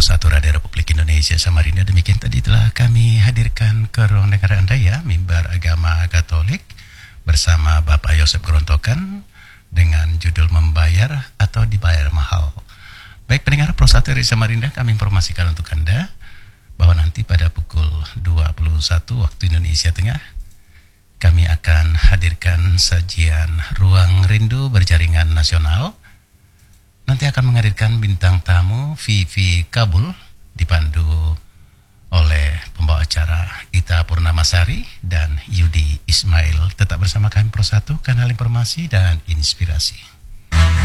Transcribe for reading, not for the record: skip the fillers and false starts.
Pro 1 Radio Republik Indonesia Samarinda. Demikian tadi telah kami hadirkan ke ruang dengar Anda ya, Mimbar Agama Katolik bersama Bapak Yosef Gerontokan dengan judul Membayar atau Dibayar Mahal. Baik pendengar Pro 1 Radio Samarinda, kami informasikan untuk Anda bahwa nanti pada pukul 21 waktu Indonesia Tengah kami akan hadirkan sajian Ruang Rindu Berjaringan Nasional. Nanti akan menghadirkan bintang tamu Vivi Kabul dipandu oleh pembawa acara Ita Purnamasari dan Yudi Ismail. Tetap bersama kami Pro 1, kanal informasi dan inspirasi.